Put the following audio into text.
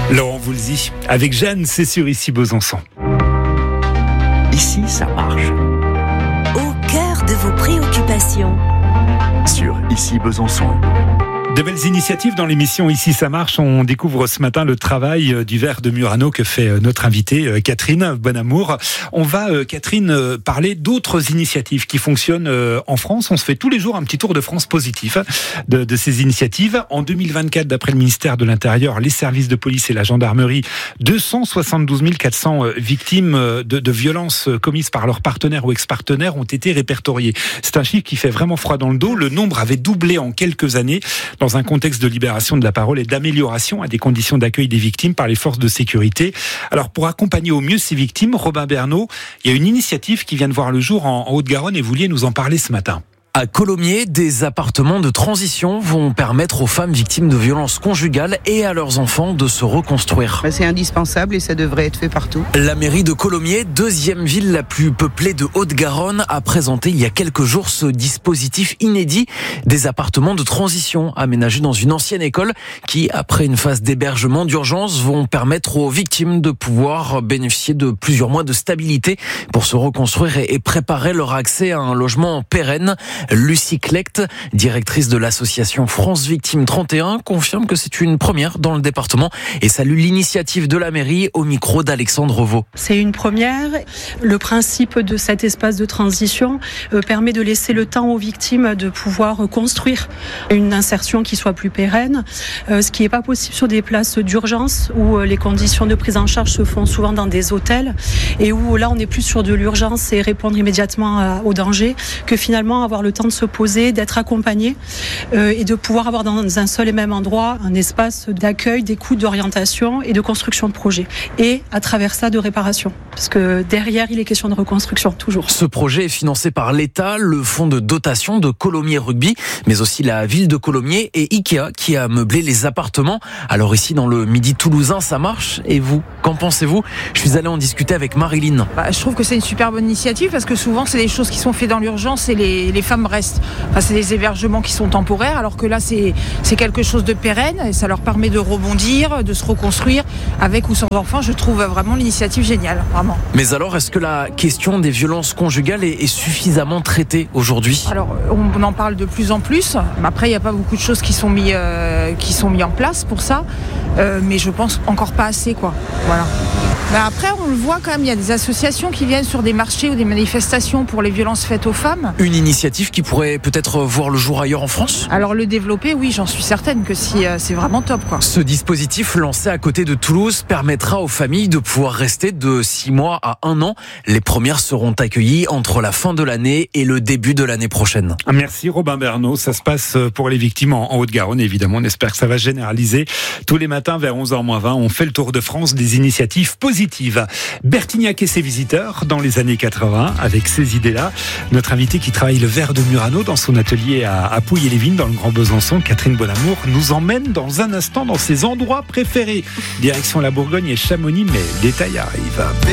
Laurent Voulzy, avec Jeanne, c'est sur Ici Besançon. Ici, ça marche. Au cœur de vos préoccupations. Sur Ici Besançon. De belles initiatives dans l'émission Ici ça marche. On découvre ce matin le travail du verre de Murano que fait notre invitée Catherine Bonamour. On va, Catherine, parler d'autres initiatives qui fonctionnent en France. On se fait tous les jours un petit tour de France positif de ces initiatives. En 2024, d'après le ministère de l'Intérieur, les services de police et la gendarmerie, 272 400 victimes de violences commises par leurs partenaires ou ex-partenaires ont été répertoriées. C'est un chiffre qui fait vraiment froid dans le dos. Le nombre avait doublé en quelques années, dans un contexte de libération de la parole et d'amélioration à des conditions d'accueil des victimes par les forces de sécurité. Alors, pour accompagner au mieux ces victimes, Robin Bernot, il y a une initiative qui vient de voir le jour en Haute-Garonne et vous vouliez nous en parler ce matin. À Colomiers, des appartements de transition vont permettre aux femmes victimes de violences conjugales et à leurs enfants de se reconstruire. C'est indispensable et ça devrait être fait partout. La mairie de Colomiers, deuxième ville la plus peuplée de Haute-Garonne, a présenté il y a quelques jours ce dispositif inédit des appartements de transition aménagés dans une ancienne école qui, après une phase d'hébergement d'urgence, vont permettre aux victimes de pouvoir bénéficier de plusieurs mois de stabilité pour se reconstruire et préparer leur accès à un logement pérenne. Lucie Clecht, directrice de l'association France Victimes 31, confirme que c'est une première dans le département et salue l'initiative de la mairie au micro d'Alexandre Vaux. C'est une première. Le principe de cet espace de transition permet de laisser le temps aux victimes de pouvoir construire une insertion qui soit plus pérenne, ce qui n'est pas possible sur des places d'urgence où les conditions de prise en charge se font souvent dans des hôtels et où là on est plus sur de l'urgence et répondre immédiatement au danger que finalement avoir le temps de se poser, d'être accompagné et de pouvoir avoir dans un seul et même endroit un espace d'accueil, d'écoute, d'orientation et de construction de projet. Et à travers ça, de réparation. Parce que derrière, il est question de reconstruction, toujours. Ce projet est financé par l'État, le fonds de dotation de Colomiers Rugby, mais aussi la ville de Colomiers et Ikea qui a meublé les appartements. Alors ici, dans le Midi toulousain, ça marche. Et vous, qu'en pensez-vous ? Je suis allé en discuter avec Marilyn. Je trouve que c'est une super bonne initiative parce que souvent, c'est des choses qui sont faites dans l'urgence et les femmes restent. Enfin, c'est des hébergements qui sont temporaires, alors que là, c'est quelque chose de pérenne et ça leur permet de rebondir, de se reconstruire avec ou sans enfants. Je trouve vraiment l'initiative géniale, vraiment. Mais alors, est-ce que la question des violences conjugales est suffisamment traitée aujourd'hui ? Alors, on en parle de plus en plus. Après, il n'y a pas beaucoup de choses qui sont mis en place pour ça, mais je pense encore pas assez, quoi. Voilà. Après, on le voit quand même, il y a des associations qui viennent sur des marchés ou des manifestations pour les violences faites aux femmes. Une initiative qui pourrait peut-être voir le jour ailleurs en France ? Alors le développer, oui, j'en suis certaine que si c'est vraiment top, quoi. Ce dispositif lancé à côté de Toulouse permettra aux familles de pouvoir rester de 6 mois à 1 an. Les premières seront accueillies entre la fin de l'année et le début de l'année prochaine. Merci Robin Bernot. Ça se passe pour les victimes en Haute-Garonne, évidemment. On espère que ça va se généraliser. Tous les matins vers 11h-20, on fait le tour de France des initiatives positives. Bertignac et ses visiteurs dans les années 80 avec ces idées-là. Notre invité qui travaille le verre de Murano dans son atelier à Pouilly-les-Vignes dans le Grand Besançon, Catherine Bonamour, nous emmène dans un instant dans ses endroits préférés. Direction la Bourgogne et Chamonix, mais le détail arrive.